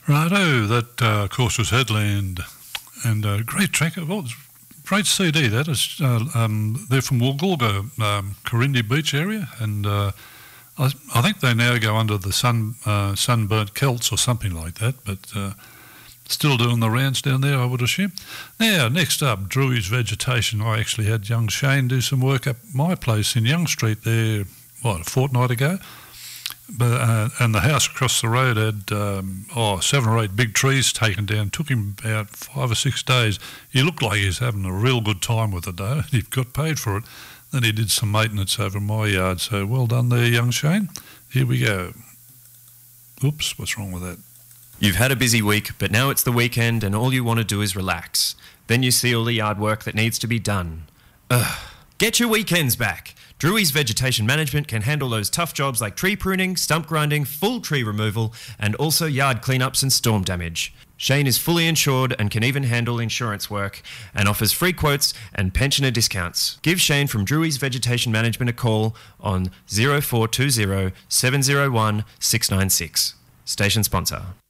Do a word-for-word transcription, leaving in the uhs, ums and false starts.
Righto, that uh, of course was Headland, and uh, great track. Well, great C D that is. Uh, um, they're from Woolgoolga, um, Corindi Beach area, and uh, I, I think they now go under the sun uh, Sunburnt Celts or something like that, but uh, still doing the rounds down there, I would assume. Now, next up, Drewry's Vegetation. I actually had young Shane do some work up my place in Young Street there, what, a fortnight ago. But, uh, and the house across the road had um, oh, seven or eight big trees taken down. Took him about five or six days. He looked like he was having a real good time with it, though. He got paid for it. Then he did some maintenance over my yard. So well done there, young Shane. Here we go. Oops, what's wrong with that? You've had a busy week, but now it's the weekend and all you want to do is relax. Then you see all the yard work that needs to be done. Ugh. Get your weekends back. Drewry's Vegetation Management can handle those tough jobs like tree pruning, stump grinding, full tree removal, and also yard cleanups and storm damage. Shane is fully insured and can even handle insurance work and offers free quotes and pensioner discounts. Give Shane from Drewry's Vegetation Management a call on zero four two zero, seven zero one, six nine six. Station sponsor.